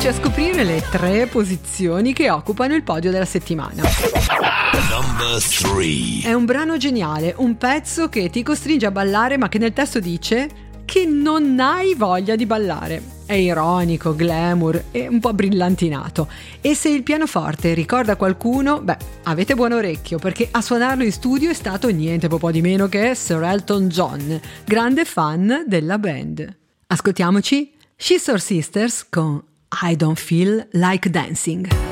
aiutarci a scoprire le 3 posizioni che occupano il podio della settimana. Number 3. È un brano geniale, un pezzo che ti costringe a ballare ma che nel testo dice che non hai voglia di ballare. È ironico, glamour e un po' brillantinato. E se il pianoforte ricorda qualcuno, avete buon orecchio, perché a suonarlo in studio è stato niente po' di meno che Sir Elton John, grande fan della band. Ascoltiamoci Scissor Sisters con I Don't Feel Like Dancing.